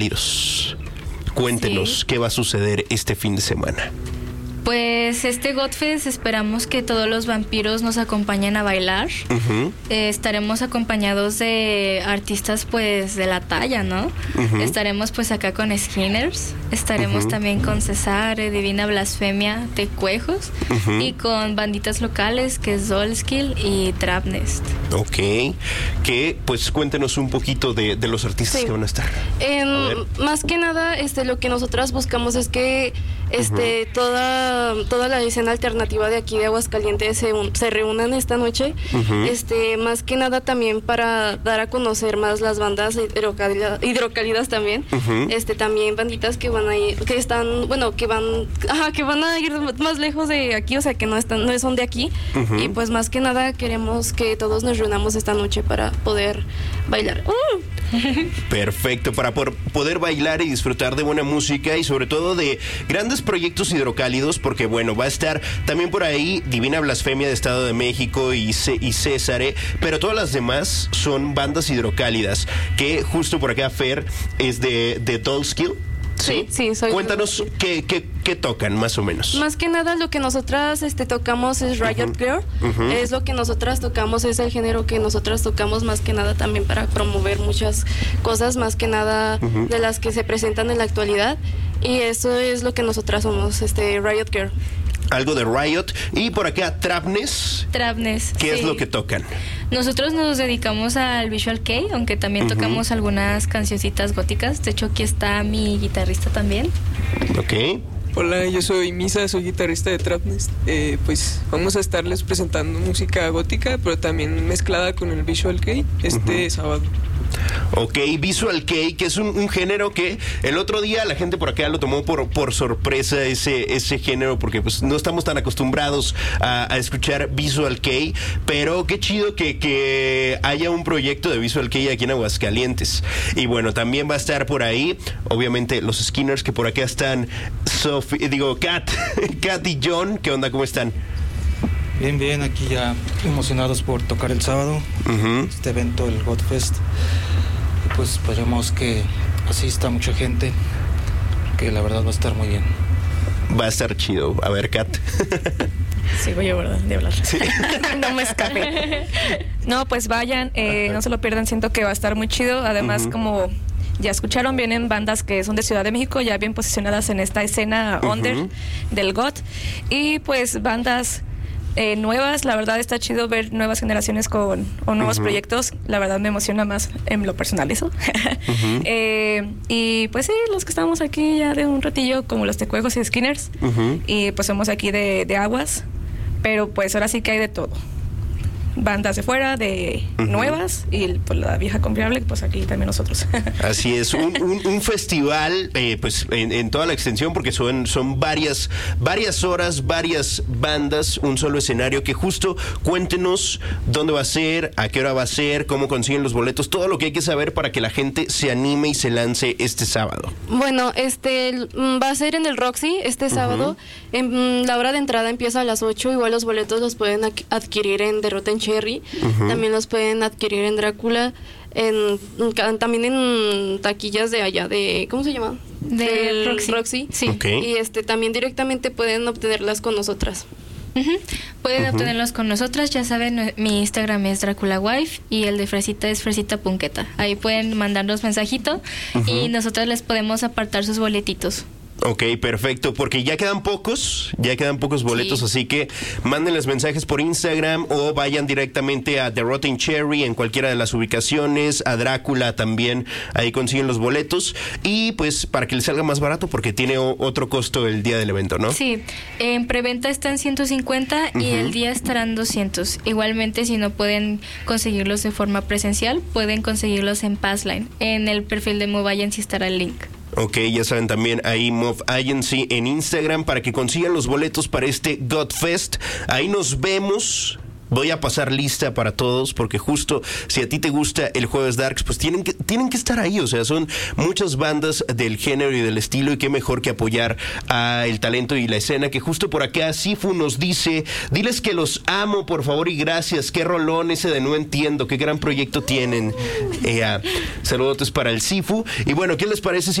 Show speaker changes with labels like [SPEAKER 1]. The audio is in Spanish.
[SPEAKER 1] Cuéntenos qué va a suceder este fin de semana.
[SPEAKER 2] Pues este Godfest esperamos que todos los vampiros nos acompañen a bailar. Estaremos acompañados de artistas pues de la talla, ¿no? Estaremos pues acá con Skinners, estaremos también con Cesare, Divina Blasfemia, Tecuejos y con banditas locales que es Dolskill y Trapnest.
[SPEAKER 1] Ok, que pues cuéntenos un poquito de los artistas que van a estar.
[SPEAKER 3] Más que nada, lo que nosotras buscamos es que toda la escena alternativa de aquí de Aguascalientes se reúnan esta noche, más que nada también para dar a conocer más las bandas hidrocálidas también, también banditas que van a ir, que van a ir más lejos de aquí, o sea que no son de aquí, y pues más que nada queremos que todos nos reunamos esta noche para poder bailar.
[SPEAKER 1] Perfecto, para poder bailar y disfrutar de buena música y sobre todo de grandes proyectos hidrocálidos, porque bueno, va a estar también por ahí Divina Blasfemia de Estado de México y Césare, pero todas las demás son bandas hidrocálidas, que justo por acá Fer es de Dolskill. Sí,
[SPEAKER 3] soy.
[SPEAKER 1] Cuéntanos qué tocan, más o menos.
[SPEAKER 3] Más que nada lo que nosotras tocamos es Riot Girl. Es lo que nosotras tocamos, es el género que nosotras tocamos más que nada también para promover muchas cosas, más que nada de las que se presentan en la actualidad. Y eso es lo que nosotras somos, Riot Girl.
[SPEAKER 1] Algo de Riot. Y por acá, Trapnest. ¿Qué es lo que tocan?
[SPEAKER 2] Nosotros nos dedicamos al Visual Kei, aunque también tocamos algunas cancioncitas góticas. De hecho, aquí está mi guitarrista también.
[SPEAKER 1] Ok.
[SPEAKER 4] Hola, yo soy Misa, soy guitarrista de Trapnest. Pues vamos a estarles presentando música gótica, pero también mezclada con el Visual Kei sábado.
[SPEAKER 1] Ok, Visual Kei, que es un género que el otro día la gente por acá lo tomó por sorpresa, ese género, porque pues no estamos tan acostumbrados a escuchar Visual Kei, pero qué chido que haya un proyecto de Visual Kei aquí en Aguascalientes. Y bueno, también va a estar por ahí, obviamente, los Skinners, que por acá están Kat y John. ¿Qué onda? ¿Cómo están?
[SPEAKER 5] Bien, aquí ya emocionados por tocar el sábado, este evento, el Godfest. Y pues esperemos que asista mucha gente, que la verdad va a estar muy bien.
[SPEAKER 1] Va a estar chido. A ver, Kat.
[SPEAKER 6] Sigo yo, ¿verdad? De hablar.
[SPEAKER 1] Sí.
[SPEAKER 6] No me escape. No, pues vayan, no se lo pierdan, siento que va a estar muy chido. Además, como ya escucharon, vienen bandas que son de Ciudad de México, ya bien posicionadas en esta escena under del God. Y pues bandas nuevas, la verdad está chido ver nuevas generaciones con nuevos proyectos, la verdad me emociona más en lo personal eso. Y pues sí, los que estamos aquí ya de un ratillo, como los Tecuejos y Skinners, y pues somos aquí de Aguas, pero pues ahora sí que hay de todo. Bandas de fuera, de nuevas, y pues la vieja confiable, pues aquí también nosotros.
[SPEAKER 1] Así es, un festival pues en toda la extensión, porque son varias horas, varias bandas, un solo escenario, que justo cuéntenos dónde va a ser, a qué hora va a ser, cómo consiguen los boletos, todo lo que hay que saber para que la gente se anime y se lance este sábado.
[SPEAKER 3] Bueno, va a ser en el Roxy este sábado. La hora de entrada empieza a las 8, igual los boletos los pueden adquirir en Derrota en Cherry, también los pueden adquirir en Drácula, también en taquillas de allá de, ¿cómo se llama?
[SPEAKER 2] Del
[SPEAKER 3] Roxy.
[SPEAKER 2] Sí.
[SPEAKER 1] Okay.
[SPEAKER 3] Y también directamente pueden obtenerlas con nosotras.
[SPEAKER 2] Pueden obtenerlos con nosotras, ya saben, mi Instagram es Drácula Wife y el de Fresita es Fresita Punqueta. Ahí pueden mandarnos mensajito y nosotros les podemos apartar sus boletitos.
[SPEAKER 1] Ok, perfecto, porque ya quedan pocos boletos, así que mándenles mensajes por Instagram o vayan directamente a The Rotten Cherry en cualquiera de las ubicaciones, a Drácula también, ahí consiguen los boletos y pues para que les salga más barato, porque tiene otro costo el día del evento, ¿no?
[SPEAKER 2] Sí, en preventa están 150 y el día estarán 200. Igualmente, si no pueden conseguirlos de forma presencial, pueden conseguirlos en Passline. En el perfil de Move Agency estará el link.
[SPEAKER 1] Ok, ya saben también ahí Move Agency en Instagram para que consigan los boletos para este Godfest. Ahí nos vemos voy a pasar lista para todos, porque justo si a ti te gusta el Jueves Darks, pues tienen que estar ahí. O sea, son muchas bandas del género y del estilo, y qué mejor que apoyar a el talento y la escena, que justo por acá Sifu nos dice: diles que los amo, por favor, y gracias. Qué rolón ese de No Entiendo, qué gran proyecto tienen. Saludos para el Sifu. Y bueno, ¿qué les parece si